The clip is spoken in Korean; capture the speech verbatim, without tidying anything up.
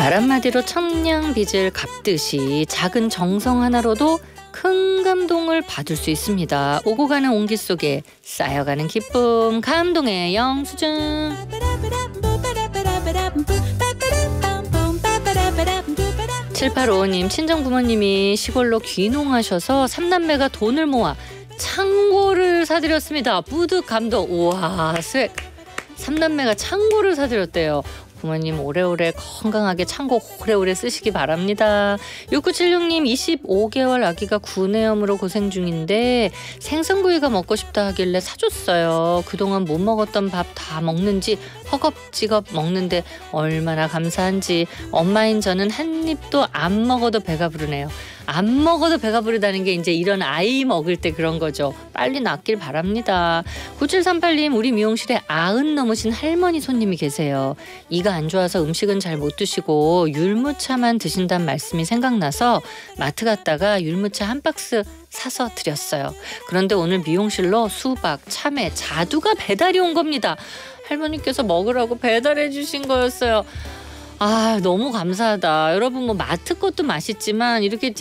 말 한마디로 천냥 빚을 갚듯이 작은 정성 하나로도 큰 감동을 받을 수 있습니다. 오고 가는 온기 속에 쌓여가는 기쁨, 감동의 영수증. 칠팔오오님, 친정부모님이 시골로 귀농하셔서 삼남매가 돈을 모아 창고를 사드렸습니다. 뿌듯 감동. 우와, 스웩. 삼남매가 창고를 사드렸대요. 부모님 오래오래 건강하게 창고 오래오래 쓰시기 바랍니다. 육구칠육님, 이십오 개월 아기가 구내염으로 고생 중인데 생선구이가 먹고 싶다 하길래 사줬어요. 그동안 못 먹었던 밥 다 먹는지 허겁지겁 먹는데 얼마나 감사한지 엄마인 저는 한 입도 안 먹어도 배가 부르네요. 안 먹어도 배가 부르다는 게 이제 이런 아이 먹을 때 그런 거죠. 빨리 낫길 바랍니다. 구칠삼팔님, 우리 미용실에 아흔 넘으신 할머니 손님이 계세요. 이가 안 좋아서 음식은 잘 못 드시고 율무차만 드신다는 말씀이 생각나서 마트 갔다가 율무차 한 박스 사서 드렸어요. 그런데 오늘 미용실로 수박, 참외, 자두가 배달이 온 겁니다. 할머니께서 먹으라고 배달해 주신 거였어요. 아, 너무 감사하다. 여러분 뭐 마트 것도 맛있지만 이렇게